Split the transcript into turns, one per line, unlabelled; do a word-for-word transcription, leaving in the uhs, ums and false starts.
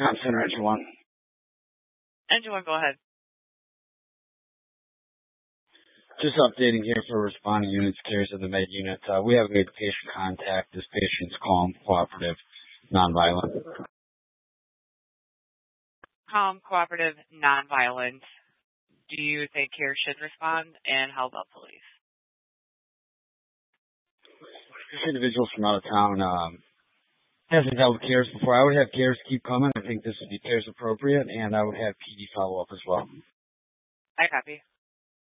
Con Center, Engine one.
Engine one, go ahead.
Just updating here for responding units, carriers of the med unit. Uh, we have made patient contact. This patient's calm, cooperative, nonviolent.
Calm, cooperative, nonviolent. Do you think CARES should respond? And how about police?
This individual's from out of town. Um, hasn't dealt with CARES before. I would have CARES keep coming. I think this would be CARES appropriate, and I would have P D follow up as well.
I copy.